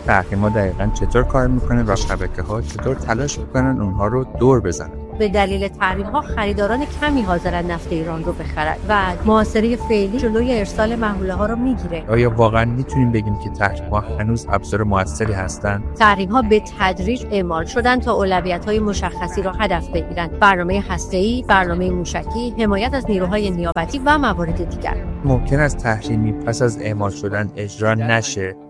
تحریم‌ها دقیقاً چطور کار میکنه و شبکه‌ها چطور تلاش میکنن اونها رو دور بزنن. به دلیل تحریم‌ها خریداران کمی حاضرن نفت ایران رو بخرن و محاصره فعلی جلوی ارسال محموله‌ها رو میگیره. آیا واقعاً میتونیم بگیم که تحریم‌ها هنوز ابزار موثری هستن؟ تحریم‌ها به تدریج اعمال شدن تا اولویت‌های مشخصی را هدف بگیرن: برنامه هسته‌ای، برنامه موشکی، حمایت از نیروهای نیابتی و موارد دیگر. ممکن است تحریمی پس از اعمال شدن اجرا نشه